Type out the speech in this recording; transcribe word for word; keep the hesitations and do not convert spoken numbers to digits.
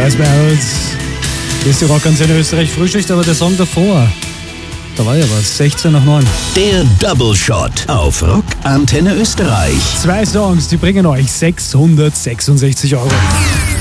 ist bei uns. Hier ist die Rockantenne Österreich Frühschicht, aber der Song davor, da war ja was, sechzehn nach neun. Der Double Shot auf Rockantenne Österreich. Zwei Songs, die bringen euch sechshundertsechsundsechzig Euro.